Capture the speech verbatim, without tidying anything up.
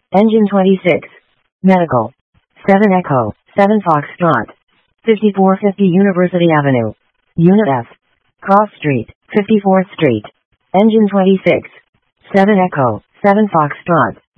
Engine twenty-six. Medical. seven Echo, seven Foxtrot. fifty-four fifty University Avenue. Unit F. Cross Street, fifty-fourth Street. Engine twenty-six. seven Echo, seven Foxtrot.